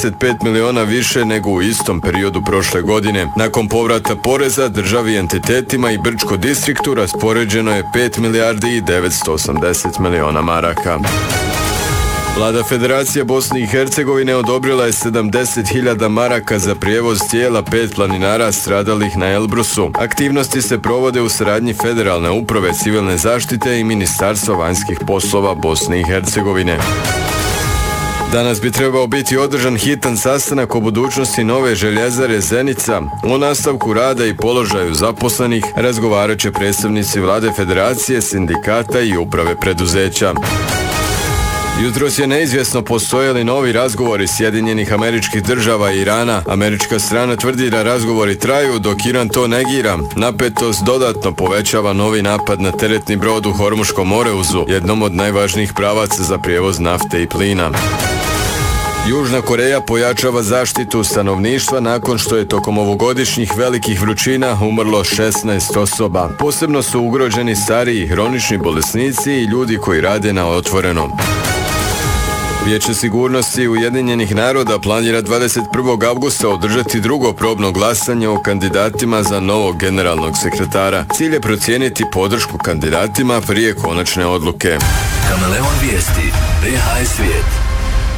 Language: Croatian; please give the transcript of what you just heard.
35 miliona više nego u istom periodu prošle godine. Nakon povrata poreza državi, entitetima i Brčko distriktu raspoređeno je 5 milijardi i 980 miliona maraka. Vlada Federacije Bosne i Hercegovine odobrila je 70.000 maraka za prijevoz tijela 5 planinara stradalih na Elbrusu. Aktivnosti se provode u saradnji Federalne uprave civilne zaštite i Ministarstva vanjskih poslova Bosne i Hercegovine. Danas bi trebao biti održan hitan sastanak o budućnosti nove željezare Zenica. O nastavku rada i položaju zaposlenih razgovarat će predstavnici Vlade Federacije, sindikata i uprave preduzeća. Jutros je neizvjesno postoje li novi razgovori Sjedinjenih Američkih Država i Irana. Američka strana tvrdi da razgovori traju, dok Iran to negira. Napetost dodatno povećava novi napad na teretni brod u Hormuškom Moreuzu, jednom od najvažnijih pravaca za prijevoz nafte i plina. Južna Koreja pojačava zaštitu stanovništva nakon što je tokom ovogodišnjih velikih vrućina umrlo 16 osoba. Posebno su ugroženi stariji, hronični bolesnici i ljudi koji rade na otvorenom. Vijeće sigurnosti Ujedinjenih naroda planira 21. avgusta održati drugo probno glasanje o kandidatima za novog generalnog sekretara. Cilj je procijeniti podršku kandidatima prije konačne odluke. Kameleon vijesti, BH Svijet.